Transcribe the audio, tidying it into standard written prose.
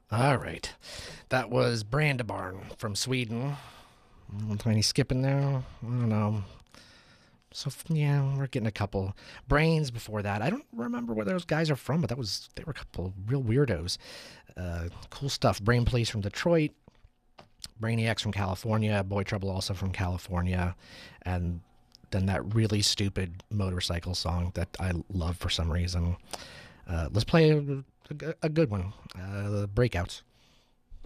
All right. That was Brandebarn from Sweden. Tiny skipping there. I don't know. So yeah, we're getting a couple brains before that. I don't remember where those guys are from, but they were a couple real weirdos. Cool stuff. Brain Police from Detroit, Brainiacs from California, Boy Trouble also from California, and then that really stupid motorcycle song that I love for some reason. Let's play a good one. The Breakouts.